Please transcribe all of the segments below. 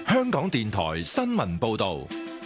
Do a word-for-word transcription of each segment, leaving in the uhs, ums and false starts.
香港電台新聞報道。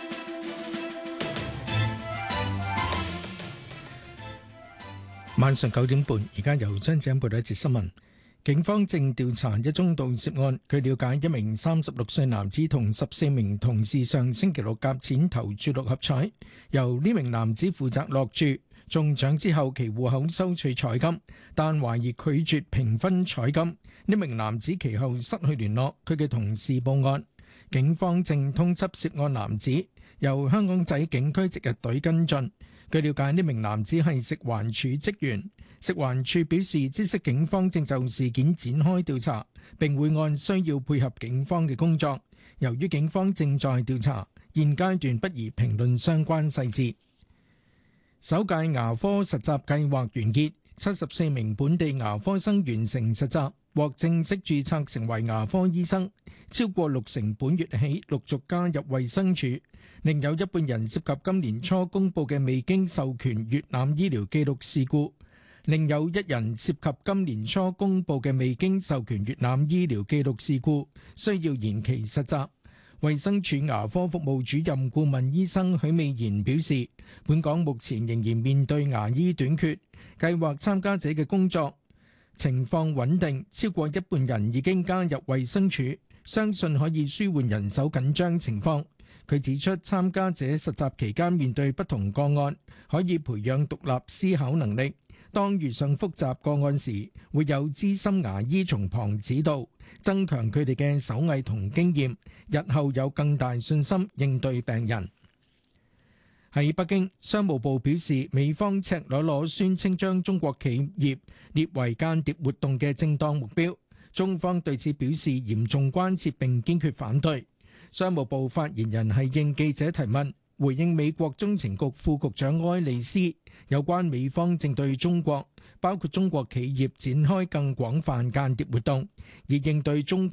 晚上九點半，而家由張子欣報道一節新聞。警方正調查一宗盜竊案。據了解，一名三十六歲男子同十四名同事上星期六夾錢投注六合彩，由呢名男子負責落注，中獎之後其戶口收取彩金，但懷疑拒絕平分彩金。呢名男子其後失去聯絡，佢嘅同事報案。警方正通緝涉案男子，由香港仔警區值日隊跟進。據了解，呢名男子係食環署職員。食環署表示，知悉警方正就事件展開調查，並會按需要配合警方嘅工作。由於警方正在調查，現階段不宜評論相關細節。首屆牙科實習計劃完結，七十四名本地牙科生完成實習，獲正式註冊成為牙科醫生，超過六成本月起陸續加入衛生署。另有一半人涉及今年初公佈嘅未經授權閱覽醫療記錄事故，另有一人涉及今年初公佈嘅未經授權閱覽醫療記錄事故，需要延期實習。衛生署牙科服務主任顧問醫生許美賢表示，本港目前仍然面對牙醫短缺，計劃參加者嘅工作情況穩定，超過一半人已經加入衛生署，相信可以舒緩人手緊張情況。佢指出，參加者實習期間面對不同個案，可以培養獨立思考能力。當遇上複雜個案時，會有資深牙醫從旁指導，增強佢哋嘅手藝同經驗，日後有更大信心應對病人。喺北京，商務部表示，美方赤裸裸宣稱將中國企業列為間諜活動嘅正當目標，中方對此表示嚴重關切並堅決反對。商務部發言人係應記者提問，回應美國中情局副局長埃利斯有關美方正對中國，包括中國企業展開更廣泛間諜活動，以應對中國